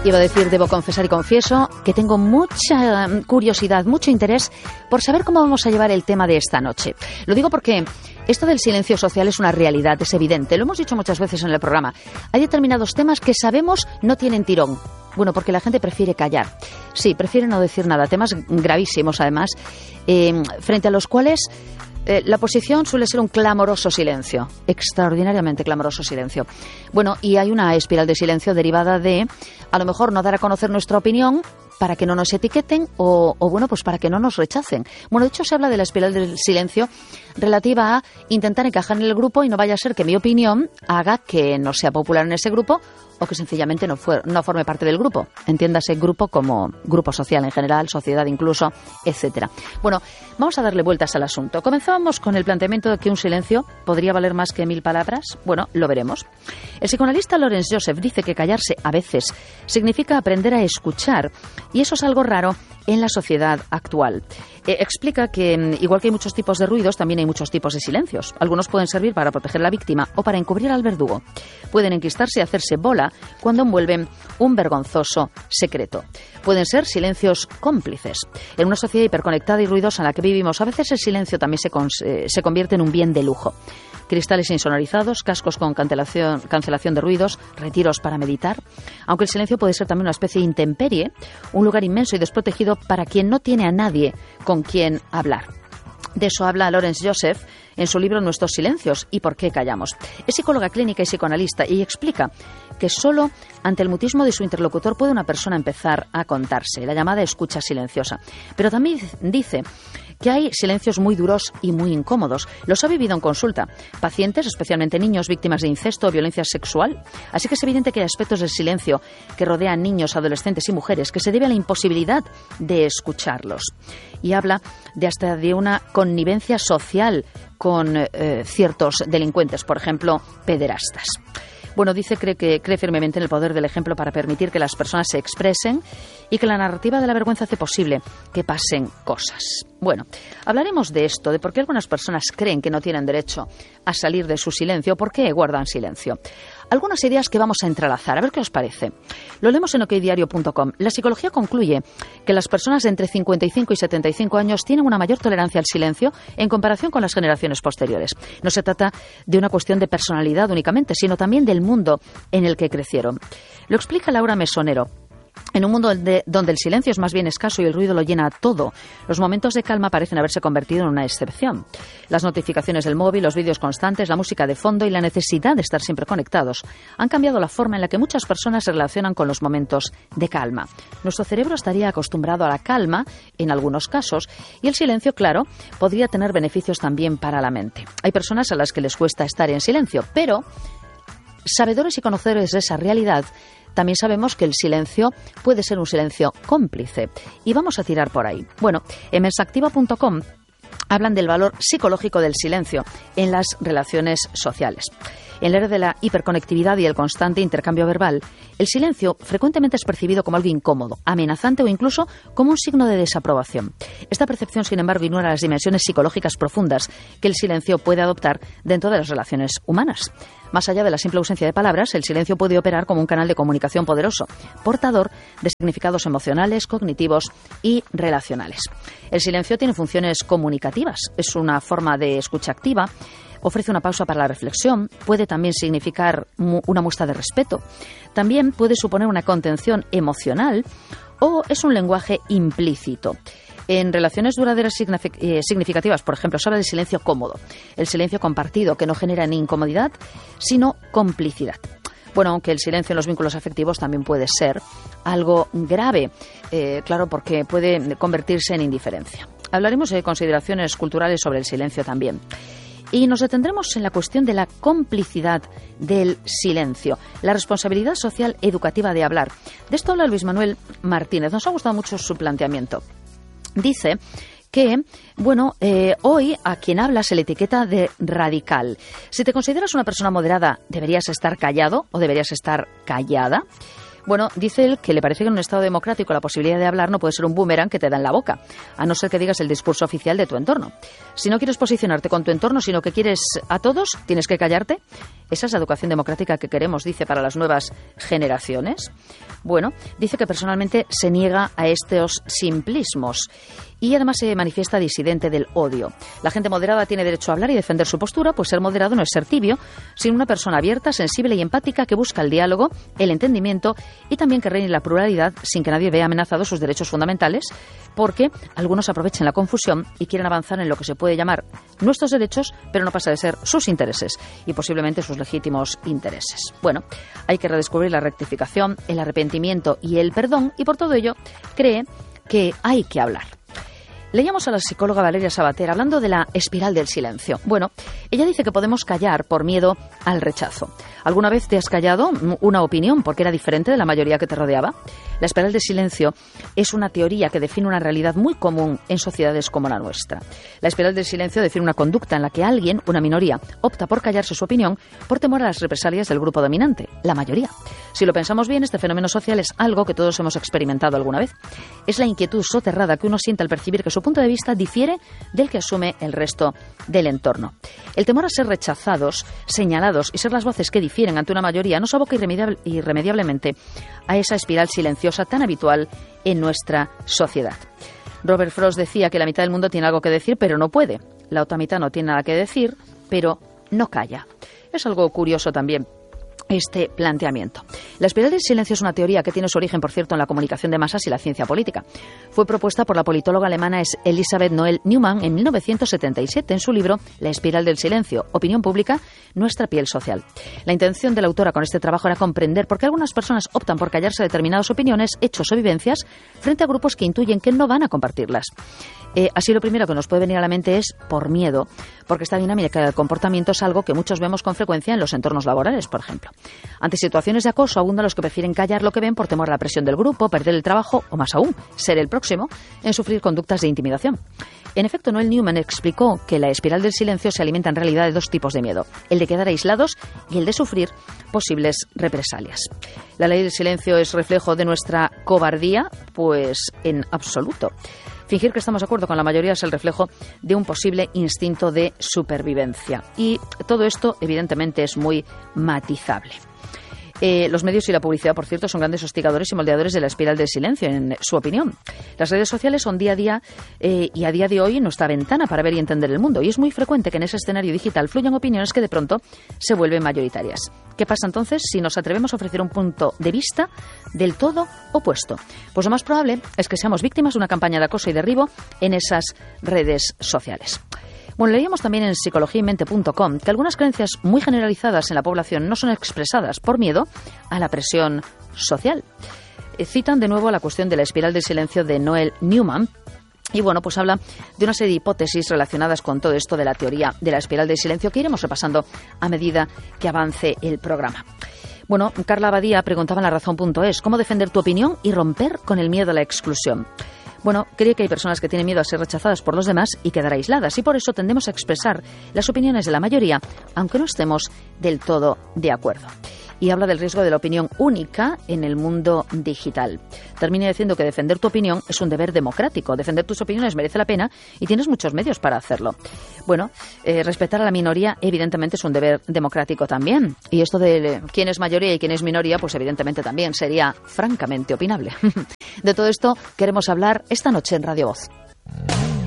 Iba a decir, debo confesar y confieso que tengo mucha curiosidad, mucho interés por saber cómo vamos a llevar el tema de esta noche. Lo digo porque esto del silencio social es una realidad, es evidente. Lo hemos dicho muchas veces en el programa. Hay determinados temas que sabemos no tienen tirón. Bueno, porque la gente prefiere callar. Sí, prefiere no decir nada. Temas gravísimos, además, frente a los cuales la posición suele ser un clamoroso silencio, extraordinariamente clamoroso silencio. Bueno, y hay una espiral de silencio derivada de, a lo mejor, no dar a conocer nuestra opinión para que no nos etiqueten o bueno, pues para que no nos rechacen. Bueno, de hecho se habla de la espiral del silencio relativa a intentar encajar en el grupo y no vaya a ser que mi opinión haga que no sea popular en ese grupo o que sencillamente no forme parte del grupo. Entiéndase grupo como grupo social en general, sociedad incluso, etcétera. Bueno, vamos a darle vueltas al asunto. Comenzábamos con el planteamiento de que un silencio podría valer más que 1000 palabras. Bueno, lo veremos. El psicoanalista Lawrence Joseph dice que callarse a veces significa aprender a escuchar, y eso es algo raro en la sociedad actual. Explica que, igual que hay muchos tipos de ruidos, también hay muchos tipos de silencios. Algunos pueden servir para proteger a la víctima o para encubrir al verdugo. Pueden enquistarse y hacerse bola cuando envuelven un vergonzoso secreto. Pueden ser silencios cómplices. En una sociedad hiperconectada y ruidosa en la que vivimos, a veces el silencio también se convierte en un bien de lujo. Cristales insonorizados, cascos con cancelación de ruidos, retiros para meditar. Aunque el silencio puede ser también una especie de intemperie, un lugar inmenso y desprotegido para quien no tiene a nadie con quien hablar. De eso habla Lawrence Joseph en su libro Nuestros silencios y por qué callamos. Es psicóloga clínica y psicoanalista y explica que solo ante el mutismo de su interlocutor puede una persona empezar a contarse, la llamada escucha silenciosa. Pero también dice que hay silencios muy duros y muy incómodos. Los ha vivido en consulta. Pacientes, especialmente niños, víctimas de incesto o violencia sexual. Así que es evidente que hay aspectos del silencio que rodean niños, adolescentes y mujeres que se debe a la imposibilidad de escucharlos. Y habla de hasta de una connivencia social con ciertos delincuentes, por ejemplo, pederastas. Bueno, dice que cree firmemente en el poder del ejemplo para permitir que las personas se expresen y que la narrativa de la vergüenza hace posible que pasen cosas. Bueno, hablaremos de esto, de por qué algunas personas creen que no tienen derecho a salir de su silencio, por qué guardan silencio. Algunas ideas que vamos a entrelazar, a ver qué os parece. Lo leemos en okdiario.com. La psicología concluye que las personas de entre 55 y 75 años tienen una mayor tolerancia al silencio en comparación con las generaciones posteriores. No se trata de una cuestión de personalidad únicamente, sino también del mundo en el que crecieron. Lo explica Laura Mesonero. En un mundo donde el silencio es más bien escaso y el ruido lo llena todo, los momentos de calma parecen haberse convertido en una excepción. Las notificaciones del móvil, los vídeos constantes, la música de fondo y la necesidad de estar siempre conectados han cambiado la forma en la que muchas personas se relacionan con los momentos de calma. Nuestro cerebro estaría acostumbrado a la calma, en algunos casos, y el silencio, claro, podría tener beneficios también para la mente. Hay personas a las que les cuesta estar en silencio, pero sabedores y conocedores de esa realidad, también sabemos que el silencio puede ser un silencio cómplice. Y vamos a tirar por ahí. Bueno, en mensactiva.com hablan del valor psicológico del silencio en las relaciones sociales. En la era de la hiperconectividad y el constante intercambio verbal, el silencio frecuentemente es percibido como algo incómodo, amenazante o incluso como un signo de desaprobación. Esta percepción, sin embargo, ignora las dimensiones psicológicas profundas que el silencio puede adoptar dentro de las relaciones humanas. Más allá de la simple ausencia de palabras, el silencio puede operar como un canal de comunicación poderoso, portador de significados emocionales, cognitivos y relacionales. El silencio tiene funciones comunicativas, es una forma de escucha activa, ofrece una pausa para la reflexión, puede también significar una muestra de respeto, también puede suponer una contención emocional o es un lenguaje implícito. En relaciones duraderas significativas, por ejemplo, se habla del silencio cómodo, el silencio compartido que no genera ni incomodidad, sino complicidad. Bueno, aunque el silencio en los vínculos afectivos también puede ser algo grave, claro, porque puede convertirse en indiferencia. Hablaremos de consideraciones culturales sobre el silencio también. Y nos detendremos en la cuestión de la complicidad del silencio, la responsabilidad social educativa de hablar. De esto habla Luis Manuel Martínez. Nos ha gustado mucho su planteamiento. Dice que, bueno, hoy a quien habla se le etiqueta de radical. Si te consideras una persona moderada, ¿deberías estar callado o deberías estar callada? Bueno, dice él que le parece que en un Estado democrático la posibilidad de hablar no puede ser un boomerang que te da en la boca, a no ser que digas el discurso oficial de tu entorno. Si no quieres posicionarte con tu entorno, sino que quieres a todos, ¿tienes que callarte? Esa es la educación democrática que queremos, dice, para las nuevas generaciones. Bueno, dice que personalmente se niega a estos simplismos y además se manifiesta disidente del odio. La gente moderada tiene derecho a hablar y defender su postura, pues ser moderado no es ser tibio, sino una persona abierta, sensible y empática que busca el diálogo, el entendimiento y también que reine la pluralidad sin que nadie vea amenazados sus derechos fundamentales, porque algunos aprovechan la confusión y quieren avanzar en lo que se puede llamar nuestros derechos, pero no pasa de ser sus intereses y posiblemente sus legítimos intereses. Bueno, hay que redescubrir la rectificación, el arrepentimiento y el perdón, y por todo ello cree que hay que hablar. Leíamos a la psicóloga Valeria Sabater hablando de la espiral del silencio. Bueno, ella dice que podemos callar por miedo al rechazo. ¿Alguna vez te has callado una opinión porque era diferente de la mayoría que te rodeaba? La espiral del silencio es una teoría que define una realidad muy común en sociedades como la nuestra. La espiral del silencio define una conducta en la que alguien, una minoría, opta por callarse su opinión por temor a las represalias del grupo dominante, la mayoría. Si lo pensamos bien, este fenómeno social es algo que todos hemos experimentado alguna vez. Es la inquietud soterrada que uno siente al percibir que su punto de vista difiere del que asume el resto del entorno. El temor a ser rechazados, señalados y ser las voces que difieren ante una mayoría nos aboca irremediablemente a esa espiral silenciosa tan habitual en nuestra sociedad. Robert Frost decía que la mitad del mundo tiene algo que decir, pero no puede. La otra mitad no tiene nada que decir, pero no calla. Es algo curioso también este planteamiento. La espiral del silencio es una teoría que tiene su origen, por cierto, en la comunicación de masas y la ciencia política. Fue propuesta por la politóloga alemana Elisabeth Noel Neumann en 1977 en su libro La espiral del silencio, opinión pública, nuestra piel social. La intención de la autora con este trabajo era comprender por qué algunas personas optan por callarse determinadas opiniones, hechos o vivencias frente a grupos que intuyen que no van a compartirlas. Así lo primero que nos puede venir a la mente es por miedo, porque esta dinámica del comportamiento es algo que muchos vemos con frecuencia en los entornos laborales, por ejemplo. Ante situaciones de acoso abundan los que prefieren callar lo que ven por temor a la presión del grupo, perder el trabajo o, más aún, ser el próximo en sufrir conductas de intimidación. En efecto, Noel Neumann explicó que la espiral del silencio se alimenta en realidad de dos tipos de miedo, el de quedar aislados y el de sufrir posibles represalias. ¿La ley del silencio es reflejo de nuestra cobardía? Pues en absoluto. Fingir que estamos de acuerdo con la mayoría es el reflejo de un posible instinto de supervivencia. Y todo esto, evidentemente, es muy matizable. Los medios y la publicidad, por cierto, son grandes hostigadores y moldeadores de la espiral del silencio, en su opinión. Las redes sociales son día a día y a día de hoy nuestra ventana para ver y entender el mundo. Y es muy frecuente que en ese escenario digital fluyan opiniones que de pronto se vuelven mayoritarias. ¿Qué pasa entonces si nos atrevemos a ofrecer un punto de vista del todo opuesto? Pues lo más probable es que seamos víctimas de una campaña de acoso y derribo en esas redes sociales. Bueno, leíamos también en psicologiaymente.com que algunas creencias muy generalizadas en la población no son expresadas por miedo a la presión social. Citan de nuevo la cuestión de la espiral del silencio de Noel Neumann. Y bueno, pues habla de una serie de hipótesis relacionadas con todo esto de la teoría de la espiral del silencio que iremos repasando a medida que avance el programa. Bueno, Carla Abadía preguntaba en larazón.es ¿cómo defender tu opinión y romper con el miedo a la exclusión? Bueno, cree que hay personas que tienen miedo a ser rechazadas por los demás y quedar aisladas, y por eso tendemos a expresar las opiniones de la mayoría, aunque no estemos del todo de acuerdo. Y habla del riesgo de la opinión única en el mundo digital. Termina diciendo que defender tu opinión es un deber democrático. Defender tus opiniones merece la pena y tienes muchos medios para hacerlo. Bueno, respetar a la minoría evidentemente es un deber democrático también. Y esto de quién es mayoría y quién es minoría, pues evidentemente también sería francamente opinable. De todo esto queremos hablar esta noche en Radio Voz.